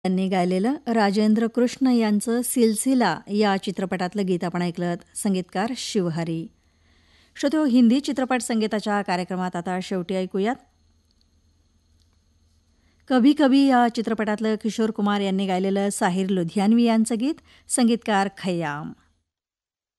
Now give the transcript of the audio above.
त्यांनी गायलेलं राजेंद्र कृष्ण यांचं सिलसिला या चित्रपटातलं गीत आपण ऐकलं. संगीतकार शिवहरी. श्रोतो, हिंदी चित्रपट संगीताच्या कार्यक्रमात आता शेवटी ऐकूयात कभी कभी या चित्रपटातलं किशोर कुमार यांनी गायलेलं साहिर लुधियानवी यांचं गीत. संगीतकार खय्याम.